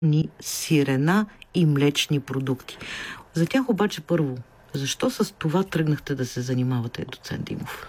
сирена и млечни продукти. За тях обаче първо, защо с това тръгнахте да се занимавате, доцент Димов?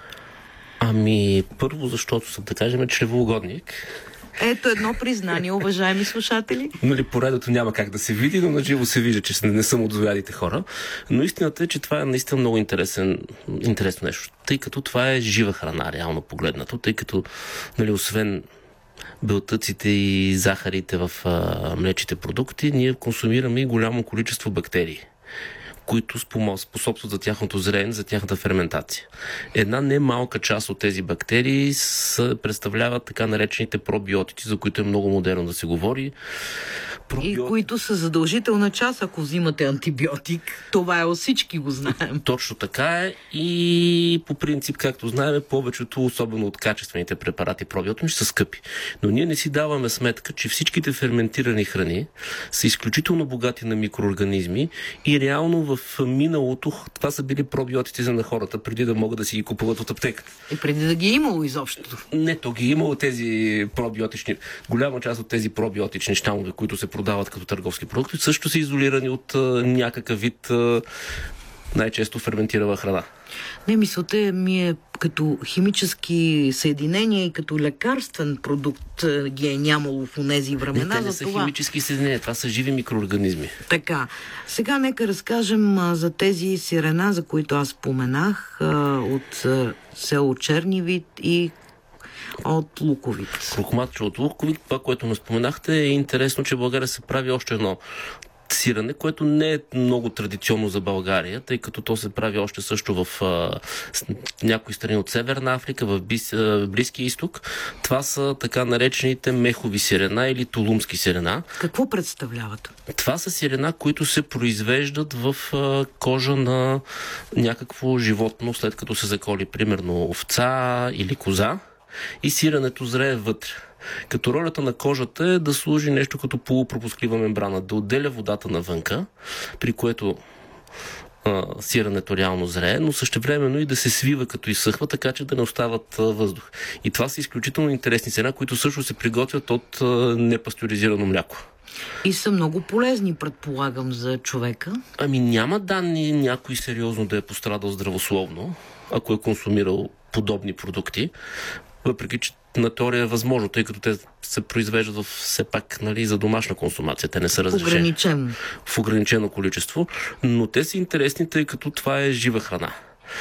Първо, защото съм, да кажем, чревоугодник. Ето едно признание, уважаеми слушатели. Поредото няма как да се види, но на живо се вижда, че не съм от злоядите хора. Но истината е, че това е наистина много интересно нещо, тъй като това е жива храна, реално погледнато, тъй като, освен белтъците и захарите в млечните продукти, ние консумираме и голямо количество бактерии, които способстват за тяхното зреене, за тяхната ферментация. Една немалка част от тези бактерии представляват така наречените пробиотици, за които е много модерно да се говори. И които са задължителна част, ако взимате антибиотик. Това е, всички го знаем. Точно така е и по принцип, както знаем, повечето, особено от качествените препарати пробиотици, са скъпи. Но ние не си даваме сметка, че всичките ферментирани храни са изключително богати на микроорганизми и реално в миналото това са били пробиотици на хората, преди да могат да си ги купуват от аптеката. И преди да ги е имало изобщо. Не, то ги е имало тези пробиотични. Голяма част от тези пробиотични щамове, които се продават като търговски продукти, също са изолирани от някакъв вид най-често ферментирана храна. Не, мисълта ми е като химически съединения и като лекарствен продукт ги е нямало в онези времена. Не, те не са химически съединения, това са живи микроорганизми. Така, сега нека разкажем за тези сирена, за които аз споменах, от село Чернивит и от Луковит. Крухматче от Луковит, това, което ме споменахте, е интересно, че в България се прави още едно сирене, което не е много традиционно за България, тъй като то се прави още също в някои страни от Северна Африка, в Близкия изток. Това са така наречените мехови сирена или тулумски сирена. Какво представляват? Това са сирена, които се произвеждат в кожа на някакво животно, след като се заколи, примерно овца или коза, и сиренето зрее вътре. Като ролята на кожата е да служи нещо като полупропусклива мембрана, да отделя водата навънка, при което сиренето реално зрее, но същевременно и да се свива като изсъхва, така че да не остават въздух. И това са изключително интересни сирена, които също се приготвят от непастеризирано мляко. И са много полезни, предполагам, за човека. Няма данни някой сериозно да е пострадал здравословно, ако е консумирал подобни продукти, въпреки че на теория е възможно, тъй като те се произвеждат все пак за домашна консумация. Те не са разрешени. В ограничено количество. Но те са интересни, тъй като това е жива храна.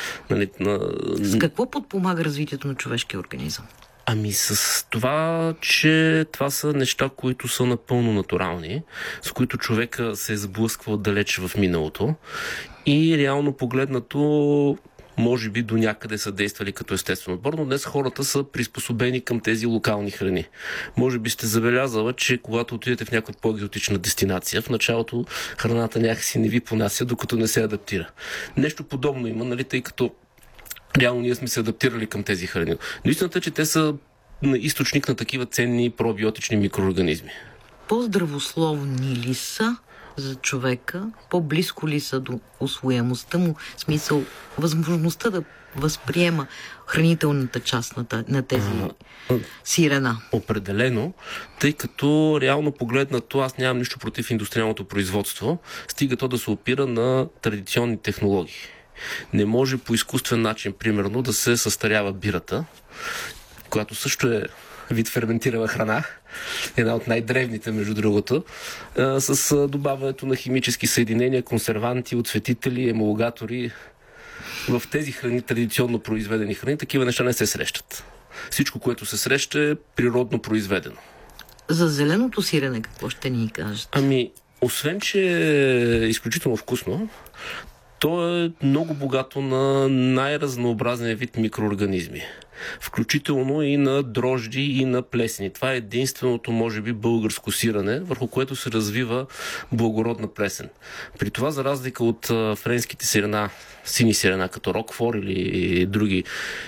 С какво подпомага развитието на човешкия организъм? С това, че това са неща, които са напълно натурални, с които човека се е сблъсквал далеч в миналото и реално погледнато може би до някъде са действали като естествен отбор, но днес хората са приспособени към тези локални храни. Може би сте забелязала, че когато отидете в някаква по-екзотична дестинация, в началото храната някакси не ви понася, докато не се адаптира. Нещо подобно има, тъй като реално ние сме се адаптирали към тези храни. Но истината е, че те са източник на такива ценни пробиотични микроорганизми. По-здравословни ли са за човека? По-близко ли са до усвоемостта му? В смисъл, възможността да възприема хранителната част на тези сирена? Определено, тъй като реално погледнато аз нямам нищо против индустриалното производство, стига то да се опира на традиционни технологии. Не може по изкуствен начин, примерно, да се състарява бирата, която също е вид ферментирана храна, една от най-древните, между другото, с добавянето на химически съединения, консерванти, отцветители, емулгатори. В тези храни, традиционно произведени храни, такива неща не се срещат. Всичко, което се среща, е природно произведено. За зеленото сирене какво ще ни кажете? Освен, че е изключително вкусно, то е много богато на най-разнообразен вид микроорганизми. Включително и на дрожди и на плесени. Това е единственото, може би, българско сирене, върху което се развива благородна плесен. При това, за разлика от френските сирена, сини сирена, като Рокфор или други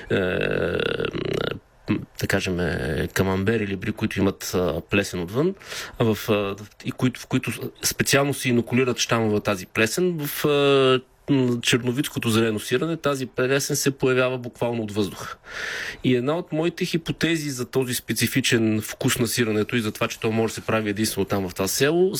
да кажем камамбер или бри, които имат плесен отвън, в които специално се инокулират щамове тази плесен, в черновицкото зелено сирене, тази плесен се появява буквално от въздуха. И една от моите хипотези за този специфичен вкус на сиренето и за това, че то може да се прави единствено там в това село,